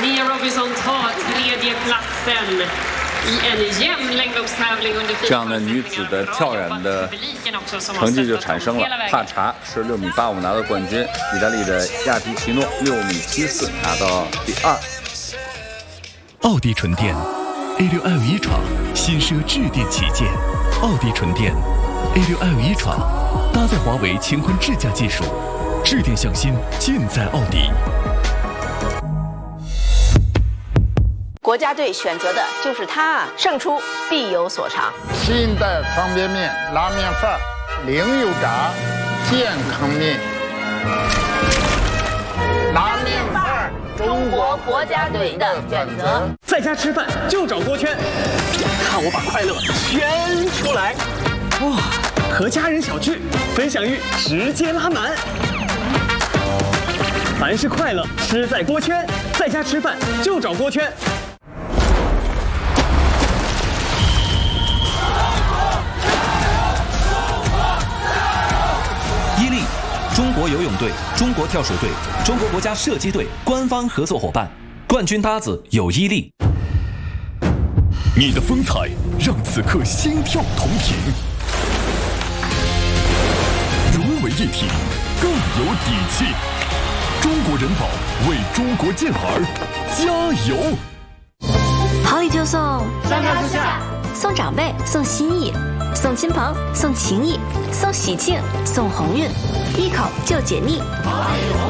Mia Robinson tar tredjeplatsen i en jämn längdloppstävling under 4 这样的女子的跳远的成绩就产生了。帕查是6米85拿到冠军，意大利的亚提奇诺6米74拿到第2。 奥迪纯电 A6L 闯，新奢智电旗舰，奥迪纯电 A6L 闯，搭载华为乾坤智驾技术，智电向心尽在奥迪。 国家队选择的就是它，胜出必有所长。 新一代方便面拉面饭，零油炸，健康面。拉面饭， 中国国家队的选择。 在家吃饭就找锅圈，看我把快乐圈出来。哇，和家人小聚，分享欲直接拉满。凡是快乐，吃在锅圈。在家吃饭就找锅圈。 伊利，中国游泳队、中国跳水队、中国国家射击队官方合作伙伴，冠军搭子有伊利。 你的风采让此刻心跳同频，融为一体，更有底气。中国人保为中国健儿加油！ 好礼就送 3大促下， 送长辈，送心意，送亲朋，送情谊，送喜庆，送鸿运，一口就解腻。